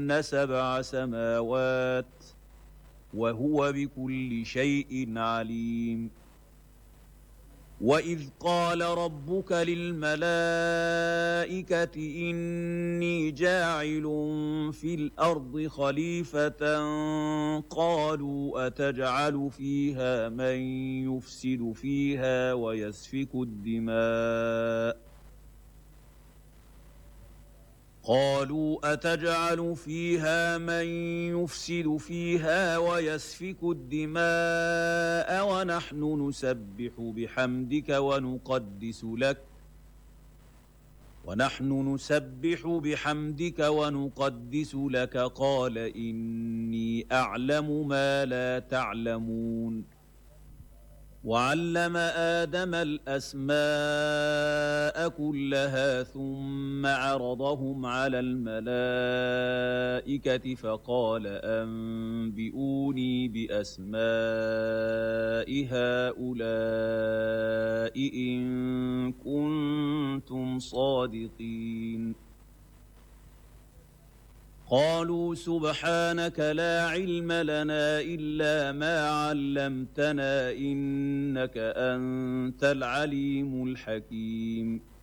سبع سماوات وهو بكل شيء عليم. وإذ قال ربك للملائكة إني جاعل في الأرض خليفة قالوا أتجعل فيها من يفسد فيها ويسفك الدماء ونحن نسبح بحمدك ونقدس لك قال إني أعلم ما لا تعلمون. وعلم آدم الأسماء كلها ثم عرضهم على الملائكة فقال أنبئوني بأسماء هؤلاء إن كنتم صادقين. قالوا سبحانك لا علم لنا إلا ما علمتنا إنك أنت العليم الحكيم.